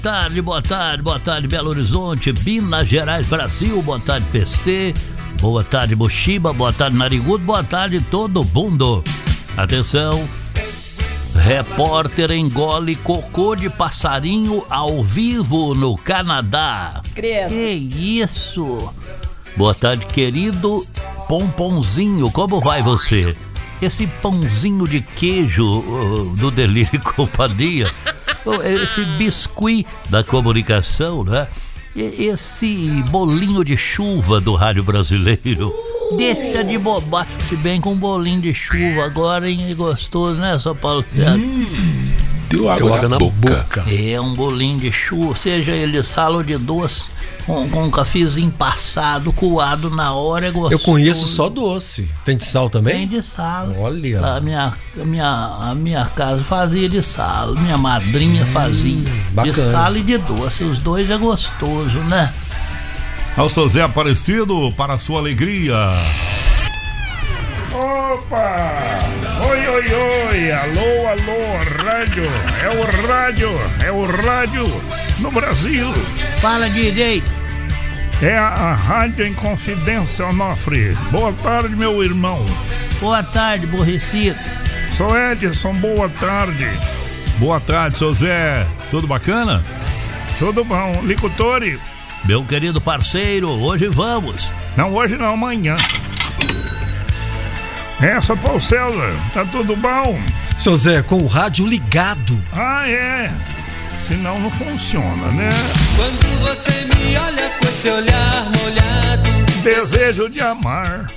boa tarde, Belo Horizonte, Minas Gerais, Brasil, boa tarde, PC, boa tarde, Mochiba, boa tarde, Narigudo, boa tarde, todo mundo. Atenção, repórter engole cocô de passarinho ao vivo no Canadá. Credo. Que isso? Boa tarde, querido Pomponzinho, como vai você? Esse pãozinho de queijo do Delírio e Companhia, esse biscuit da comunicação, né? Esse bolinho de chuva do rádio brasileiro. Deixa de bobar, se bem com um bolinho de chuva agora, hein? É gostoso, né, São Paulo? Deu água na boca. É um bolinho de chuva, seja ele sal ou de doce, com um cafezinho passado, coado na hora, é gostoso. Eu conheço só doce. Tem de sal também? Tem de sal. Olha. A minha casa fazia de sal, minha madrinha fazia bacana. De sal e de doce. Os dois é gostoso, né? Ao seu Zé Aparecido, para a sua alegria. Opa! Oi, alô, rádio. É o rádio no Brasil. Fala direito. É a Rádio Inconfidência, Onofre. Boa tarde, meu irmão. Boa tarde, aborrecido. Sou Edson, boa tarde. Boa tarde, seu Zé. Tudo bacana? Tudo bom, Licutori? Meu querido parceiro, hoje vamos. Não, hoje não, amanhã. Essa, Paulo César, tá tudo bom? Seu Zé, com o rádio ligado. Ah, é. Senão não funciona, né? Quando você me olha com esse olhar molhado, Desejo de amar.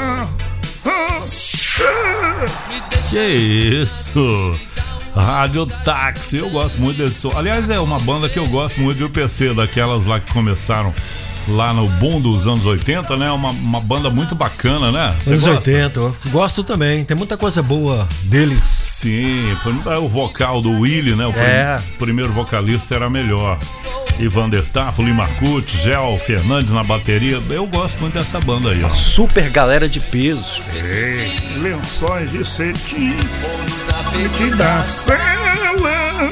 Que isso? Rádio Táxi, eu gosto muito desse som. Aliás, é uma banda que eu gosto muito do PC, daquelas lá que começaram lá no boom dos anos 80, né? Uma banda muito bacana, né? Você anos gosta? 80, eu gosto também. Tem muita coisa boa deles. Sim, o vocal do Willie, né? O primeiro vocalista era melhor. Ivander Tafo, Lima Marcucci, Gel Fernandes na bateria. Eu gosto muito dessa banda aí, ó. Uma super galera de peso. Lençóis de cetim, tapete da cela.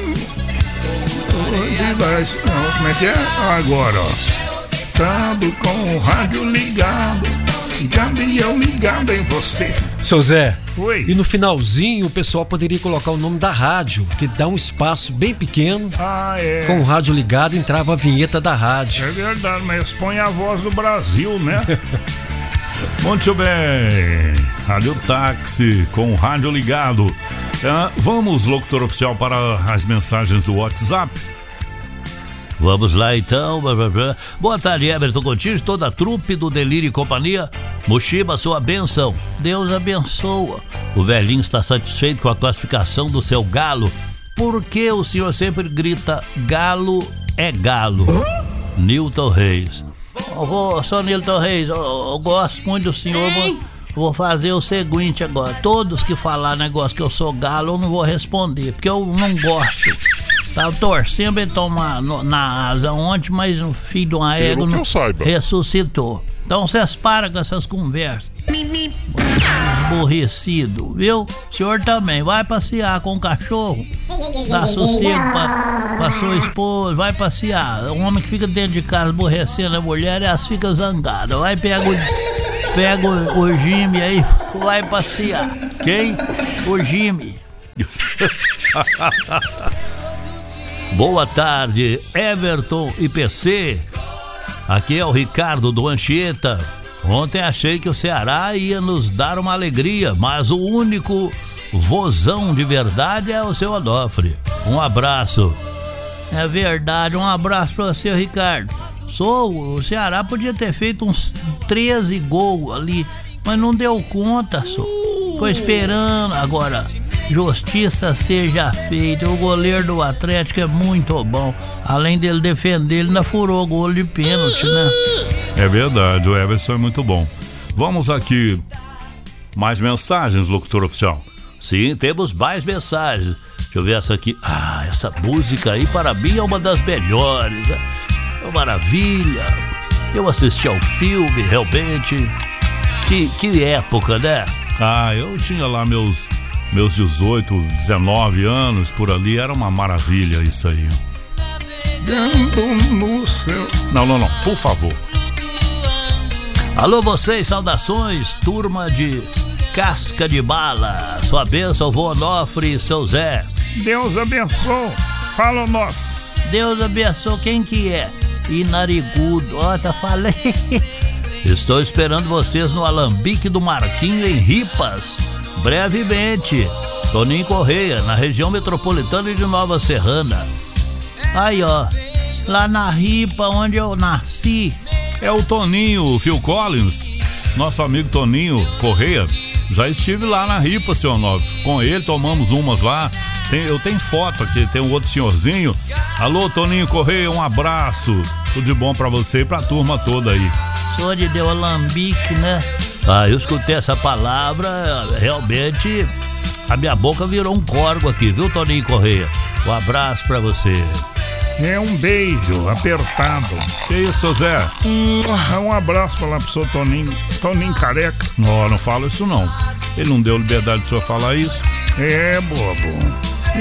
Como é que é? Agora, ó. Estando com o rádio ligado, e eu ligado em você. Seu Zé, oi. E no finalzinho o pessoal poderia colocar o nome da rádio, que dá um espaço bem pequeno. Ah, é. Com o rádio ligado entrava a vinheta da rádio. É verdade, mas põe a voz do Brasil, né? Muito bem, Rádio Táxi com o rádio ligado. Vamos, locutor oficial, para as mensagens do WhatsApp. Vamos lá então. Boa tarde, Everton Contígio, toda a trupe do Delírio e Companhia. Mochiba, sua bênção. Deus abençoa. O velhinho está satisfeito com a classificação do seu galo. Por que o senhor sempre grita galo é galo? Nilton Reis. Sou Nilton Reis, eu gosto muito do senhor. Vou fazer o seguinte agora. Todos que falar negócio que eu sou galo, eu não vou responder, porque eu não gosto. Tava torcendo pra ele tomar na asa ontem, mas o filho de uma égua ressuscitou. Então vocês param com essas conversas. Esborrecido, viu? O senhor também vai passear com o cachorro. Dá sossego pra sua esposa, vai passear. O homem que fica dentro de casa aborrecendo a mulher, elas ficam zangadas. Vai, pega o Jimmy aí, vai passear. Quem? O Jimmy. Boa tarde, Everton e PC. Aqui é o Ricardo do Anchieta. Ontem achei que o Ceará ia nos dar uma alegria, mas o único vozão de verdade é o seu Onofre. Um abraço. É verdade, um abraço pra você, Ricardo. O Ceará podia ter feito uns 13 gols ali, mas não deu conta, Ficou esperando. Agora, justiça seja feita. O goleiro do Atlético é muito bom. Além dele defender, ele ainda furou o gol de pênalti, né? É verdade, o Everson é muito bom. Vamos aqui. Mais mensagens, locutor oficial? Sim, temos mais mensagens. Deixa eu ver essa aqui. Essa música aí para mim é uma das melhores. É uma maravilha. Eu assisti ao filme, realmente. Que época, né? Eu tinha lá meus 18, 19 anos, por ali. Era uma maravilha isso aí. ligando no céu. Não, por favor. Alô, vocês, saudações, turma de Casca de Bala. Sua bênção, vô Onofre e seu Zé. Deus abençoe. Fala nós. Deus abençoe, quem que é? E narigudo, ó, tá falando. Estou esperando vocês no Alambique do Marquinho em Ripas, brevemente. Toninho Correia, na região metropolitana de Nova Serrana. Aí, ó, lá na Ripa, onde eu nasci. É o Toninho, o Phil Collins, nosso amigo Toninho Correia. Já estive lá na Ripa, seu Onofre. Com ele tomamos umas lá. Eu tenho foto aqui, tem um outro senhorzinho. Alô, Toninho Correia, um abraço. Tudo de bom pra você e pra turma toda aí. Sou de Deus Alambique, né? Eu escutei essa palavra, realmente a minha boca virou um corgo aqui, viu, Toninho Correia? Um abraço pra você. É um beijo apertado. Que isso, seu Zé? Um abraço pra lá pro seu Toninho. Toninho careca. Não fala isso não. Ele não deu liberdade de senhor falar isso. É, bobo.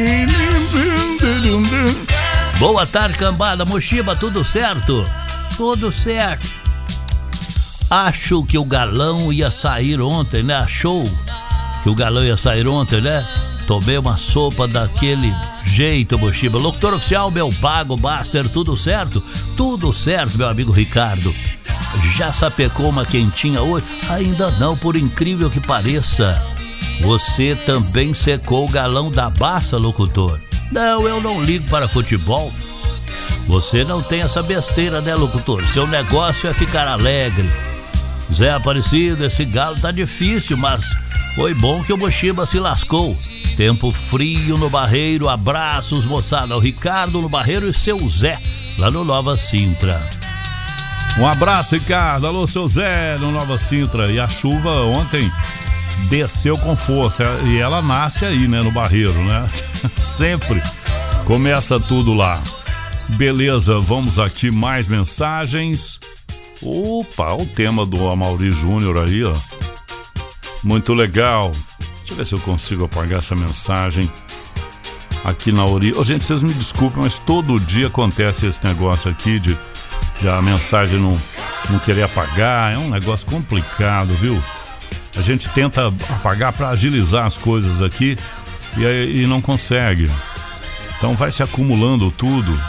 Boa tarde, cambada. Mochiba, tudo certo? Tudo certo. Acho que o galão ia sair ontem, né? Achou que o galão ia sair ontem, né? Tomei uma sopa daquele jeito, Mochiba. Locutor oficial, meu pago, Baster, tudo certo? Tudo certo, meu amigo Ricardo. Já sapecou uma quentinha hoje? Ainda não, por incrível que pareça. Você também secou o galão da Baça, locutor? Não, eu não ligo para futebol. Você não tem essa besteira, né, locutor? Seu negócio é ficar alegre. Zé Aparecido, esse galo tá difícil, mas foi bom que o Mochiba se lascou. Tempo frio no Barreiro, abraços, moçada. O Ricardo no Barreiro e seu Zé, lá no Nova Sintra. Um abraço, Ricardo. Alô, seu Zé, no Nova Sintra. E a chuva ontem desceu com força. E ela nasce aí, né, no Barreiro, né? Sempre começa tudo lá. Beleza, vamos aqui, mais mensagens. Opa, o tema do Amaury Júnior aí, ó. Muito legal. Deixa eu ver se eu consigo apagar essa mensagem aqui na origem. Gente, vocês me desculpem, mas todo dia acontece esse negócio aqui de a mensagem não querer apagar. É um negócio complicado, viu? A gente tenta apagar para agilizar as coisas aqui e não consegue. Então vai se acumulando tudo.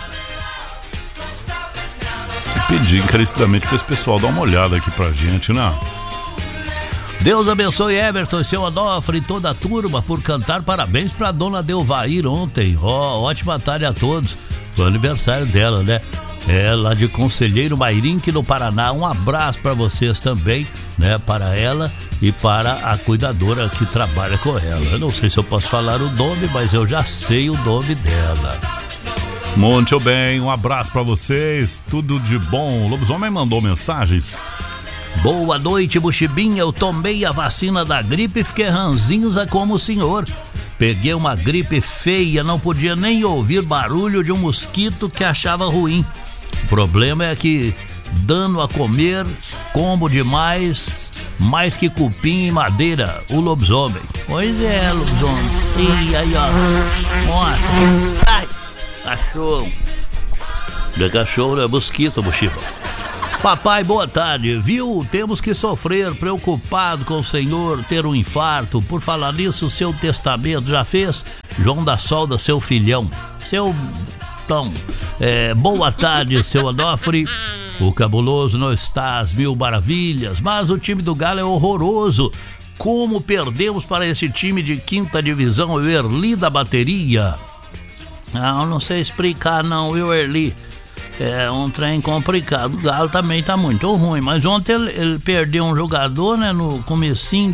Pedir encarecidamente para esse pessoal dar uma olhada aqui pra gente, né? Deus abençoe Everton e seu Onofre e toda a turma por cantar parabéns pra dona Delvair ontem. Ótima tarde a todos. Foi aniversário dela, né? Lá de Conselheiro Mairinque, no Paraná. Um abraço pra vocês também, né? Para ela e para a cuidadora que trabalha com ela. Eu não sei se eu posso falar o nome, mas eu já sei o nome dela. Muito bem, um abraço pra vocês, tudo de bom. O Lobisomem mandou mensagens. Boa noite, Mochibinha. Eu tomei a vacina da gripe e fiquei ranzinza como o senhor. Peguei uma gripe feia, não podia nem ouvir barulho de um mosquito que achava ruim. O problema é que, dando a comer, como demais, mais que cupim e madeira, o lobisomem. Pois é, lobisomem. E aí, ó. Nossa. Ai. Cachorro. Não é cachorro, não é mosquito, Mochiba. Papai, boa tarde. Viu? Temos que sofrer, preocupado com o senhor ter um infarto. Por falar nisso, o seu testamento já fez? João da Solda, seu filhão. Então, boa tarde, seu Onofre. O cabuloso não está às mil maravilhas, mas o time do Galo é horroroso. Como perdemos para esse time de quinta divisão, o Erli da bateria? Não sei explicar não, viu, Erli? É um trem complicado. O Galo também tá muito ruim, mas ontem ele perdeu um jogador, né, no comecinho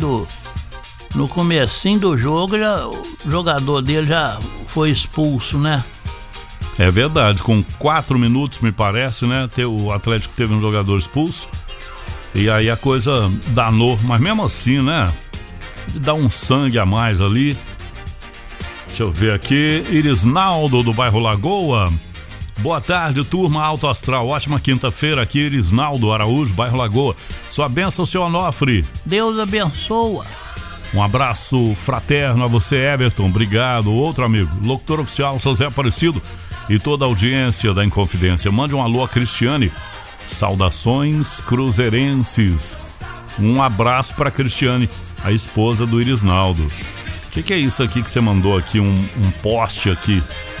do jogo, o jogador dele já foi expulso, né? É verdade, com 4 minutos, me parece, né, o Atlético teve um jogador expulso, e aí a coisa danou, mas mesmo assim, né, dá um sangue a mais ali. Deixa eu ver aqui, Irisnaldo do bairro Lagoa. Boa tarde, turma Alto Astral. Ótima quinta-feira aqui, Irisnaldo Araújo, bairro Lagoa. Sua bênção, seu Onofre. Deus abençoa. Um abraço fraterno a você, Everton. Obrigado. Outro amigo, locutor oficial, seu Zé Aparecido. e toda a audiência da Inconfidência. Mande um alô a Cristiane. Saudações cruzeirenses. Um abraço para Cristiane, a esposa do Irisnaldo. O que é isso aqui que você mandou aqui? Um post aqui.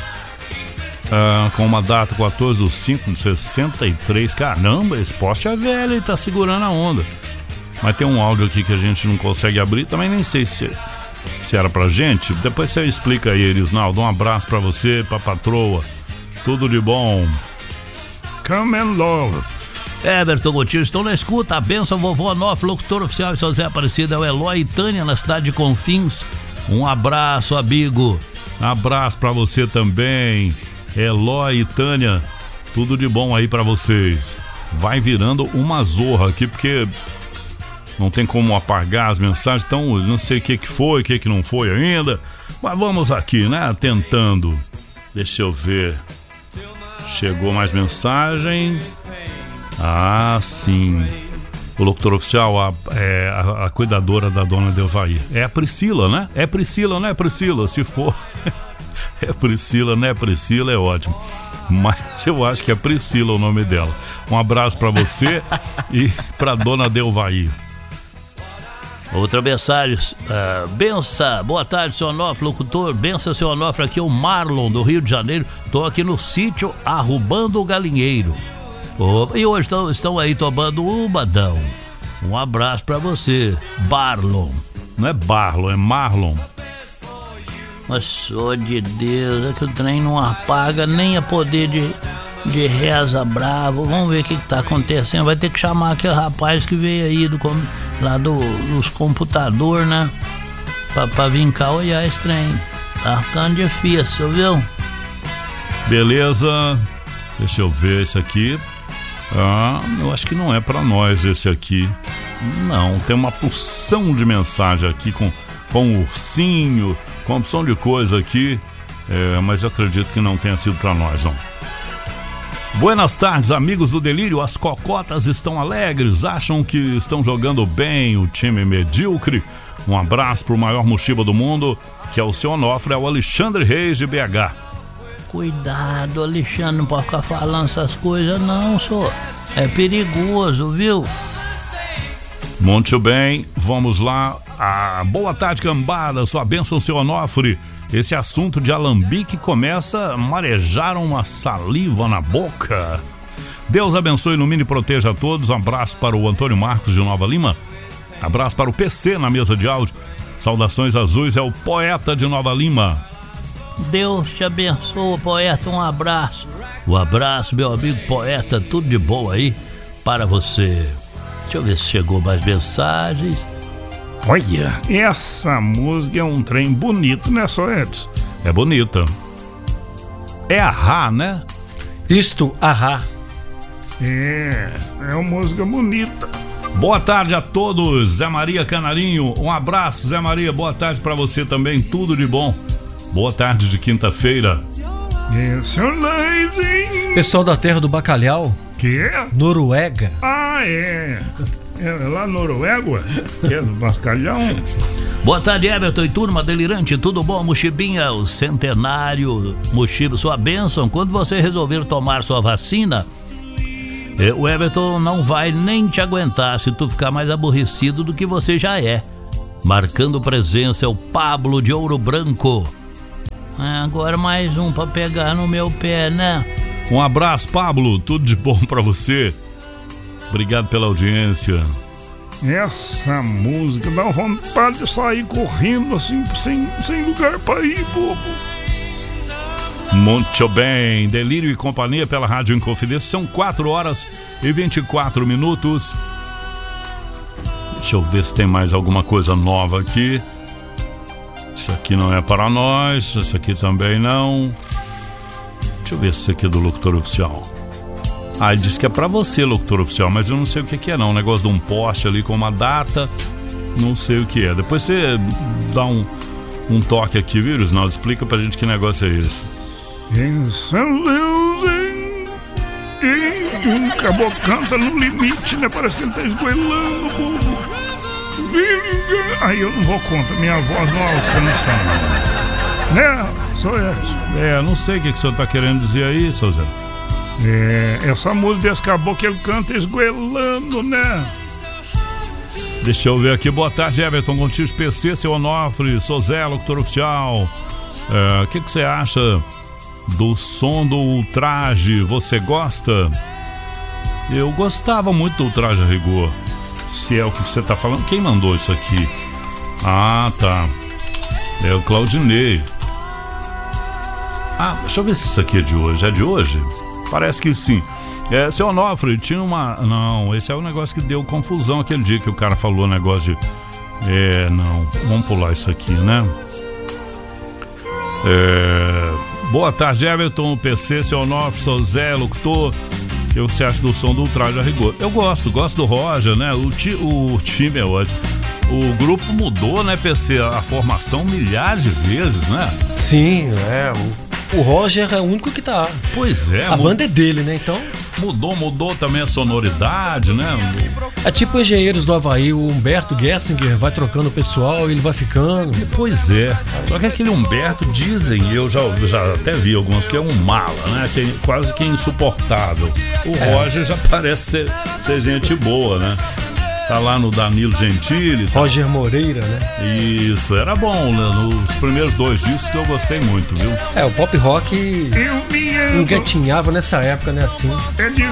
Com uma data 14/5/63. Caramba, esse poste é velho e tá segurando a onda. Mas tem um áudio aqui que a gente não consegue abrir. Também nem sei se era pra gente. Depois você explica aí, Irisnaldo. Um abraço pra você, pra patroa. Tudo de bom. Come and love. Everton Gutierrez, estão na escuta. A benção, vovô Onofre, locutor oficial de São José Aparecida, é o Eloy e Tânia, na cidade de Confins. Um abraço, amigo. Abraço pra você também, Eloy e Tânia. Tudo de bom aí pra vocês. Vai virando uma zorra aqui, porque não tem como apagar as mensagens. Então, não sei o que foi, o que não foi ainda. Mas vamos aqui, né? Tentando. Deixa eu ver. Chegou mais mensagem. Ah, sim. O locutor oficial, a cuidadora da dona Delvaí. É a Priscila, né? É Priscila, não é Priscila? Se for é Priscila, não é Priscila, é ótimo. Mas eu acho que é Priscila o nome dela. Um abraço pra você e pra dona Delvaí. Outra mensagem. Bença, boa tarde, seu Onofre, locutor. Bença, seu Onofre, aqui é o Marlon, do Rio de Janeiro. Tô aqui no sítio arrubando o galinheiro. E hoje estão aí tomando um badão. Um abraço pra você, Barlon. Não é Barlon, é Marlon. Mas só de Deus, é que o trem não apaga nem a poder de reza bravo. Vamos ver o que tá acontecendo. Vai ter que chamar aquele rapaz que veio aí lá dos computadores, né? Pra vir cá olhar esse trem. Tá ficando difícil, viu? Beleza. Deixa eu ver esse aqui. Eu acho que não é pra nós esse aqui. Não, tem uma porção de mensagem aqui com ursinho, com uma opção de coisa aqui. Mas eu acredito que não tenha sido pra nós, não. Buenas tardes, amigos do Delírio. As cocotas estão alegres, acham que estão jogando bem o time medíocre. Um abraço pro maior mochiba do mundo, que é o seu Onofre, é o Alexandre Reis de BH. Cuidado, Alexandre, não pode ficar falando essas coisas não, senhor. É perigoso, viu? Muito bem, vamos lá. Boa tarde, cambada, sua bênção, seu Onofre. Esse assunto de alambique começa a marejar uma saliva na boca. Deus abençoe, ilumine e proteja a todos. Um abraço para o Antônio Marcos de Nova Lima. Abraço para o PC na mesa de áudio. Saudações azuis, é o Poeta de Nova Lima. Deus te abençoe, Poeta, um abraço. Um abraço, meu amigo Poeta, tudo de bom aí para você. Deixa eu ver se chegou mais mensagens. Olha, essa música é um trem bonito, né, só Edson? É bonita. É Ahá, né? Isto, Ahá. É uma música bonita. Boa tarde a todos, Zé Maria Canarinho. Um abraço, Zé Maria, boa tarde para você também, tudo de bom. Boa tarde de quinta-feira. Pessoal da terra do bacalhau. Que é? Noruega. É lá Noruega, que é do bacalhau. Boa tarde, Everton e turma delirante, tudo bom? Mochibinha, o centenário Mochiba, sua bênção. Quando você resolver tomar sua vacina, o Everton não vai nem te aguentar se tu ficar mais aborrecido do que você já é. Marcando presença é o Pablo de Ouro Branco. Agora mais um pra pegar no meu pé, né? Um abraço, Pablo, tudo de bom pra você. Obrigado pela audiência. Essa música dá vontade de sair correndo assim, sem lugar pra ir, bobo. Muito bem, Delírio e Companhia pela Rádio Inconfidência. São 4h24. Deixa eu ver se tem mais alguma coisa nova aqui. Isso aqui não é para nós, isso aqui também não. Deixa eu ver se isso aqui é do locutor oficial. Ele disse que é pra você, locutor oficial, mas eu não sei o que é não. Um negócio de um poste ali com uma data, não sei o que é. Depois você dá um toque aqui, viu, Irisnaldo? Explica pra gente que negócio é esse. O caboclo canta no limite, né? Parece que ele tá esgoelando, bobo. Aí eu não vou contra, minha voz não alcança, né? Só essa. Não sei o que o senhor tá querendo dizer aí, seu Zé. Essa música desse caboclo que ele canta esgoelando, né? Deixa eu ver aqui. Boa tarde, Everton Gontijo PC, seu Onofre, sou Zé, locutor oficial. O que você acha do som do Ultraje? Você gosta? Eu gostava muito do Ultraje a Rigor. Se é o que você tá falando. Quem mandou isso aqui? Ah, tá. É o Claudinei. Deixa eu ver se isso aqui é de hoje. É de hoje? Parece que sim. Seu Onofre, tinha uma... Não, esse é o negócio que deu confusão aquele dia que o cara falou negócio de... não. Vamos pular isso aqui, né? Boa tarde, Everton, PC, seu Onofre, sou Zé, locutor. O que você acha do som do Ultraje a Rigor? Eu gosto do Roger, né? O time é ótimo. O grupo mudou, né, PC? A formação milhares de vezes, né? Sim, o Roger é o único que tá. Pois é. A banda é dele, né? Então. Mudou também a sonoridade, né? É tipo Engenheiros do Havaí, o Humberto Gessinger vai trocando o pessoal e ele vai ficando. Pois é. Só que aquele Humberto, dizem, eu já até vi alguns, que é um mala, né? Que é quase que insuportável. O Roger já parece ser gente boa, né? Tá lá no Danilo Gentili. Roger Moreira, né? Isso, era bom, né? Nos primeiros 2 discos eu gostei muito, viu? O pop rock engatinhava nessa época, né? Assim. É de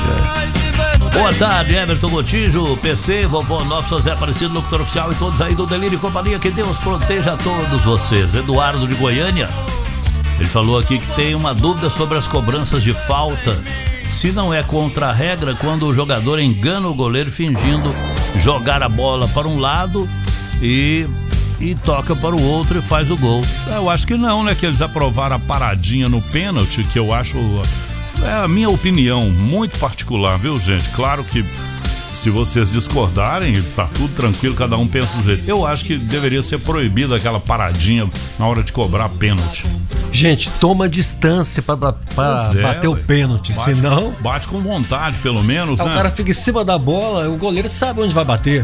velho. Boa tarde, Everton Gontijo, PC, vovô Onofre, sou Zé Aparecido, locutor oficial e todos aí do Delírio e Companhia. Que Deus proteja a todos vocês. Eduardo de Goiânia, ele falou aqui que tem uma dúvida sobre as cobranças de falta. Se não é contra a regra quando o jogador engana o goleiro fingindo jogar a bola para um lado e toca para o outro e faz o gol. Eu acho que não, né? Que eles aprovaram a paradinha no pênalti, que eu acho... É a minha opinião, muito particular, viu, gente? Claro que se vocês discordarem, tá tudo tranquilo, cada um pensa do jeito. Eu acho que deveria ser proibida aquela paradinha na hora de cobrar pênalti. Gente, toma distância pra bater o pênalti, senão... Bate com vontade, pelo menos, né? O cara fica em cima da bola, o goleiro sabe onde vai bater.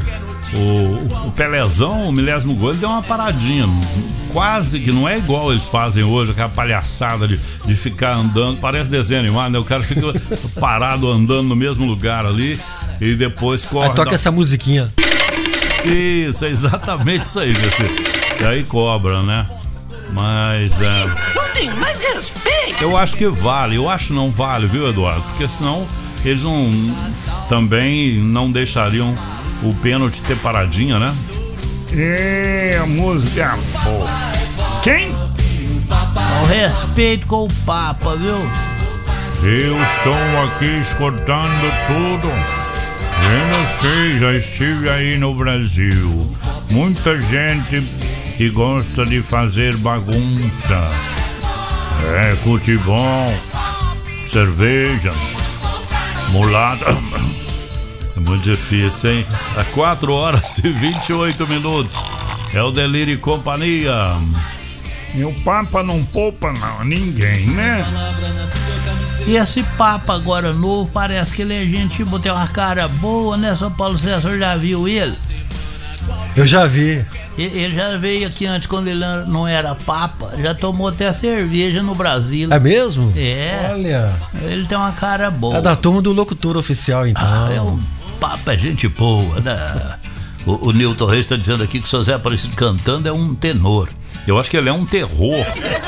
O Pelezão, o milésimo gol, ele deu uma paradinha. Quase que não é igual eles fazem hoje, aquela palhaçada de ficar andando. Parece desenho animado, né? O cara fica parado andando no mesmo lugar ali e depois corre. Aí toca essa musiquinha. Isso, é exatamente isso aí, meu filho. E aí cobra, né? Mas Não tem mais respeito. eu acho que vale, eu acho não vale, viu, Eduardo? Porque senão eles também não deixariam o pênalti ter paradinha, né? A música. Quem? Com respeito com o Papa, viu? Eu estou aqui escutando tudo. Eu não sei, já estive aí no Brasil. Muita gente que gosta de fazer bagunça. Futebol, cerveja, mulata. É muito difícil, hein? 4h28. É o Delírio e Companhia. E o Papa não poupa ninguém, né? E esse Papa agora novo, parece que ele é gente boa, tem uma cara boa, né? São Paulo César já viu ele? Eu já vi. Ele já veio aqui antes, quando ele não era Papa, já tomou até cerveja no Brasil. É mesmo? É. Olha. Ele tem uma cara boa. É da turma do locutor oficial, então. O Papa é gente boa, né? O Nilton Reis está dizendo aqui que o seu Zé Aparecido cantando é um tenor. Eu acho que ele é um terror.